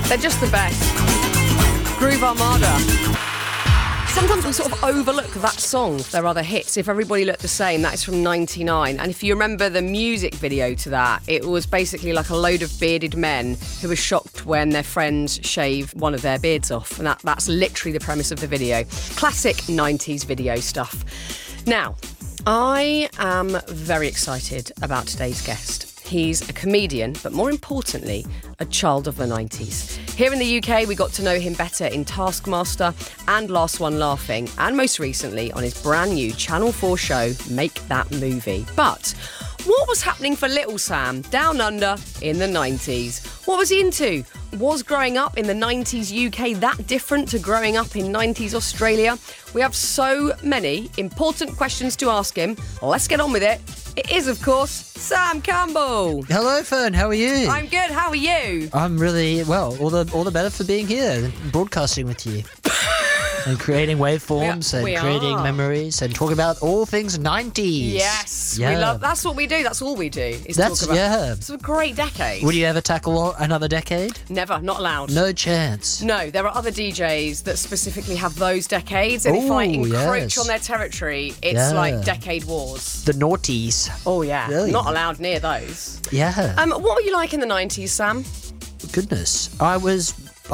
They're just the best. Groove Armada. Sometimes we sort of overlook that song, their other hits. If Everybody Looked the Same, that is from 99. And if you remember the music video to that, it was basically like a load of bearded men who were shocked when their friends shave one of their beards off. And that's literally the premise of the video. Classic 90s video stuff. Now, I am very excited about today's guest. He's a comedian, but more importantly, a child of the 90s. Here in the UK, we got to know him better in Taskmaster and Last One Laughing, and most recently on his brand new Channel 4 show, Make That Movie. But what was happening for little Sam down under in the 90s? What was he into? Was growing up in the 90s UK that different to growing up in 90s Australia? We have so many important questions to ask him. Let's get on with it. It is, of course, Sam Campbell. Hello, Fern. How are you? I'm good. How are you? I'm really well. All the better for being here, broadcasting with you, and creating waveforms and creating memories and talking about all things 90s. Yes, we love. That's what we do. That's all we do. Talk about It's a great decade. Would you ever tackle another decade? Never. Not allowed. No chance. No, there are other DJs that specifically have those decades, and if I encroach on their territory, it's like decade wars. The noughties. Oh yeah, really? Not allowed near those. Yeah. What were you like in the 90s, Sam? Goodness, I was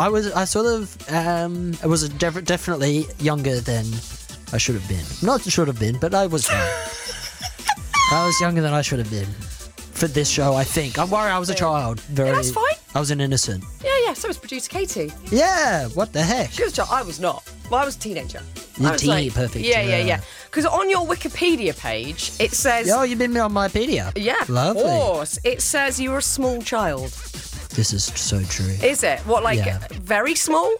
definitely younger than I should have been. Not should have been, but I was young. I was younger than I should have been for this show, I think. I'm worried I was a child. Yeah, that's fine. I was an innocent. Yeah, so was producer Katie. Yeah, what the heck? She was a child. I was not. Well, I was a teenager. You're teeny, perfect. Yeah. Because on your Wikipedia page, it says... Oh, you've been on my pedia. Yeah, lovely. Of course. It says you were a small child. This is so true. Is it? What, very small?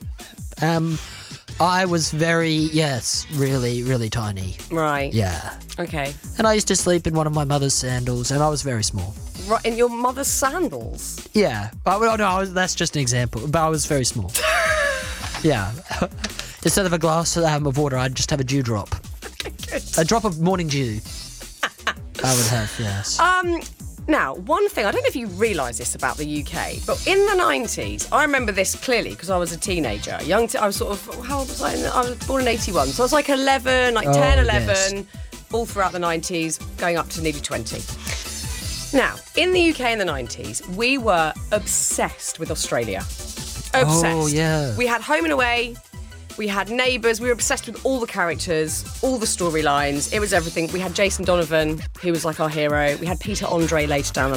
I was really, really tiny. Right. Yeah. Okay. And I used to sleep in one of my mother's sandals, and I was very small. Right, in your mother's sandals? Yeah. That's just an example, but I was very small. Yeah. Instead of a glass of water, I'd just have a dewdrop. Good. A drop of morning dew. I would have, yes. Now, one thing, I don't know if you realise this about the UK, but in the 90s, I remember this clearly because I was a teenager. I was sort of, how old was I? I was born in 81, so I was like 11, 10, 11, yes. All throughout the 90s, going up to nearly 20. Now, in the UK in the 90s, we were obsessed with Australia. Obsessed. Oh, yeah. We had Home and Away. We had Neighbours. We were obsessed with all the characters, all the storylines. It was everything. We had Jason Donovan, who was like our hero. We had Peter Andre later down the